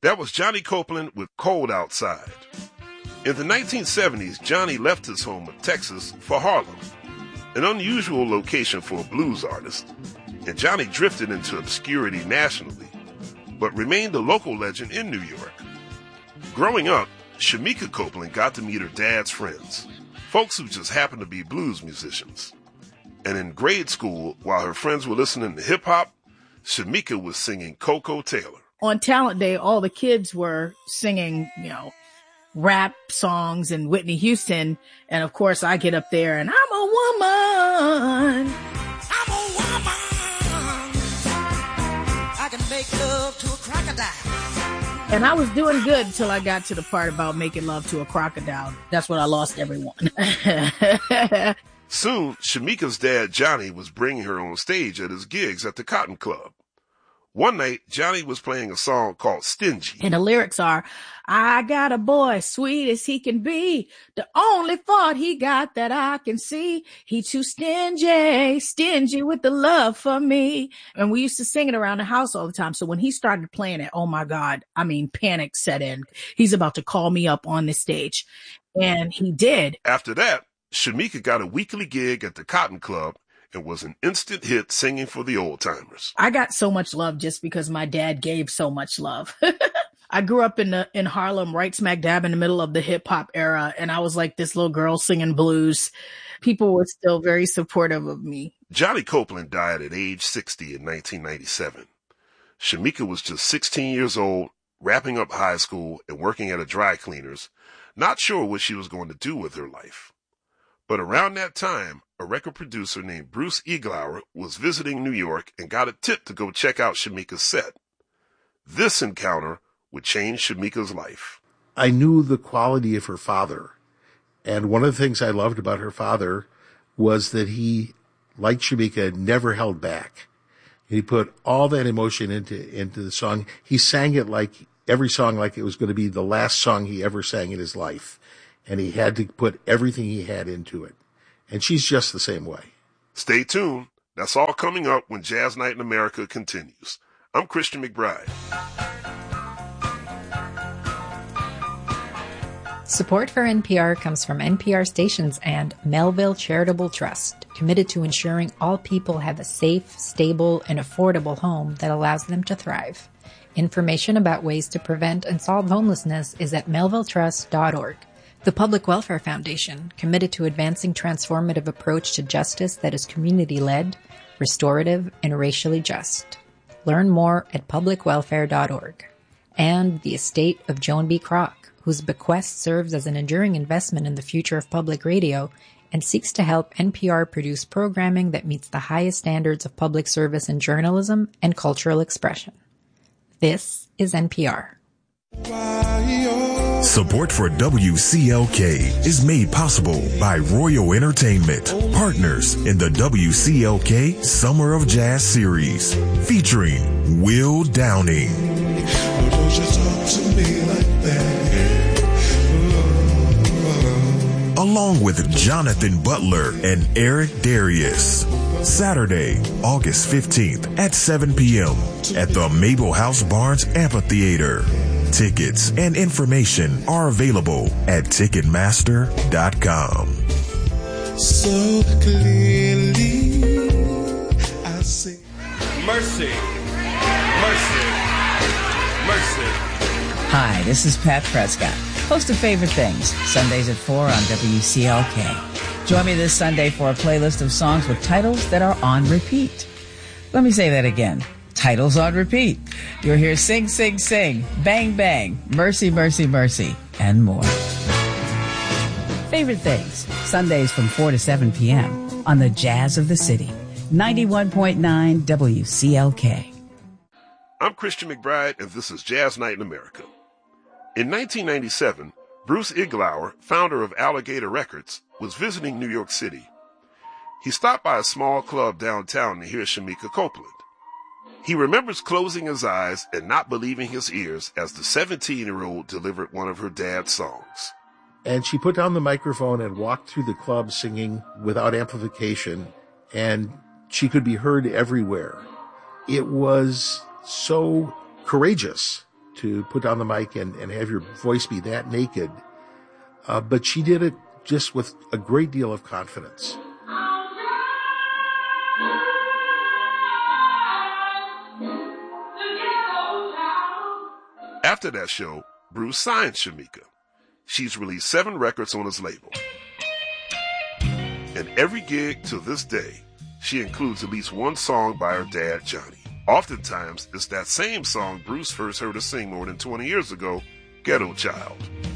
That was Johnny Copeland with Cold Outside. In the 1970s, Johnny left his home of Texas for Harlem, an unusual location for a blues artist, and Johnny drifted into obscurity nationally, but remained a local legend in New York. Growing up, Shemekia Copeland got to meet her dad's friends, folks who just happened to be blues musicians. And in grade school, while her friends were listening to hip-hop, Shemekia was singing Koko Taylor. On Talent Day, all the kids were singing, rap songs and Whitney Houston. And of course, I get up there and I'm a woman. I'm a woman. I can make love to a crocodile. And I was doing good until I got to the part about making love to a crocodile. That's when I lost everyone. Soon, Shemekia's dad, Johnny, was bringing her on stage at his gigs at the Cotton Club. One night, Johnny was playing a song called Stingy. And the lyrics are, I got a boy, sweet as he can be. The only fault he got that I can see. He too stingy with the love for me. And we used to sing it around the house all the time. So when he started playing it, oh my God, panic set in. He's about to call me up on the stage. And he did. After that, Shemekia got a weekly gig at the Cotton Club and was an instant hit singing for the old timers. I got so much love just because my dad gave so much love. I grew up in Harlem, right smack dab in the middle of the hip hop era. And I was like this little girl singing blues. People were still very supportive of me. Johnny Copeland died at age 60 in 1997. Shemekia was just 16 years old, wrapping up high school and working at a dry cleaner's, not sure what she was going to do with her life. But around that time, a record producer named Bruce Iglauer was visiting New York and got a tip to go check out Shemekia's set. This encounter would change Shemekia's life. I knew the quality of her father. And one of the things I loved about her father was that he, like Shemekia, never held back. He put all that emotion into the song. He sang it every song like it was going to be the last song he ever sang in his life. And he had to put everything he had into it. And she's just the same way. Stay tuned. That's all coming up when Jazz Night in America continues. I'm Christian McBride. Support for NPR comes from NPR stations and Melville Charitable Trust, committed to ensuring all people have a safe, stable, and affordable home that allows them to thrive. Information about ways to prevent and solve homelessness is at melvilletrust.org. The Public Welfare Foundation, committed to advancing transformative approach to justice that is community-led, restorative, and racially just. Learn more at publicwelfare.org. And the estate of Joan B. Kroc, whose bequest serves as an enduring investment in the future of public radio and seeks to help NPR produce programming that meets the highest standards of public service in journalism and cultural expression. This is NPR. Support for WCLK is made possible by Royal Entertainment, partners in the WCLK Summer of Jazz series, featuring Will Downing. Don't you talk to me like that. Along with Jonathan Butler and Eric Darius. Saturday, August 15th at 7 p.m. at the Mabel House Barnes Amphitheater. Tickets and information are available at Ticketmaster.com. So clearly, I see. Mercy. Mercy. Mercy. Hi, this is Pat Prescott, host of Favorite Things, Sundays at 4 on WCLK. Join me this Sunday for a playlist of songs with titles that are on repeat. Let me say that again. Titles on repeat. You'll hear Sing, Sing, Sing, Bang, Bang, Mercy, Mercy, Mercy, and more. Favorite Things, Sundays from 4 to 7 p.m. on the Jazz of the City, 91.9 WCLK. I'm Christian McBride, and this is Jazz Night in America. In 1997, Bruce Iglauer, founder of Alligator Records, was visiting New York City. He stopped by a small club downtown to hear Shemekia Copeland. He remembers closing his eyes and not believing his ears as the 17-year-old delivered one of her dad's songs. And she put down the microphone and walked through the club singing without amplification, and she could be heard everywhere. It was so courageous to put down the mic and have your voice be that naked. But she did it just with a great deal of confidence. After that show, Bruce signed Shamika. She's released 7 records on his label. And every gig to this day, she includes at least one song by her dad, Johnny. Oftentimes, it's that same song Bruce first heard her sing more than 20 years ago, Ghetto Child.